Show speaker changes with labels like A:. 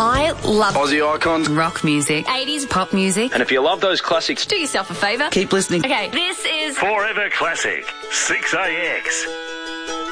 A: I love
B: Aussie icons,
A: rock music, 80s pop music.
B: and if you love those classics,
A: Do yourself a favour.
B: keep listening.
A: Okay, this is
C: Forever Classic, 6AX.